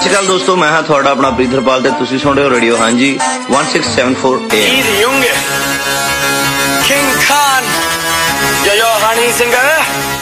ਸ਼੍ਰੀ ਅਕਾਲ ਦੋਸਤੋ, ਮੈਂ ਹਾਂ ਤੁਹਾਡਾ ਆਪਣਾ ਪ੍ਰੀਤਰਪਾਲ ਤੇ ਤੁਸੀਂ ਸੁਣ ਰਹੇ ਹੋ ਰੇਡੀਓ ਹਾਂਜੀ 1674 AM। King Khan, yo honey singer.